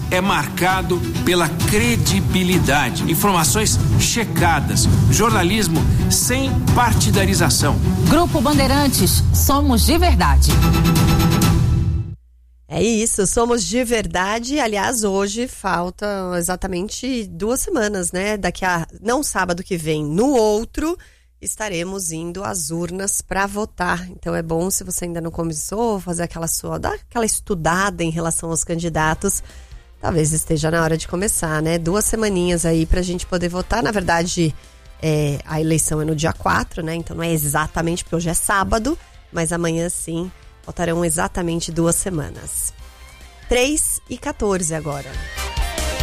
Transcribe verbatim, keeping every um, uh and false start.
é marcado pela credibilidade, informações checadas, jornalismo sem partidarização. Grupo Bandeirantes, somos de verdade. É isso, somos de verdade. Aliás, hoje faltam exatamente duas semanas, né? Daqui a, não sábado que vem, no outro, estaremos indo às urnas para votar. Então é bom, se você ainda não começou, fazer aquela sua, dar aquela estudada em relação aos candidatos. Talvez esteja na hora de começar, né? Duas semaninhas aí pra gente poder votar. Na verdade, é, a eleição é no dia quatro, né? Então não é exatamente, porque hoje é sábado, mas amanhã sim, faltarão exatamente duas semanas. três e quatorze agora.